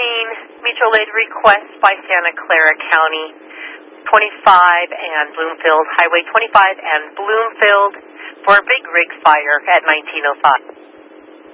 mutual aid request by Santa Clara County, 25 and Bloomfield, Highway 25 and Bloomfield, for a big rig fire at 1905.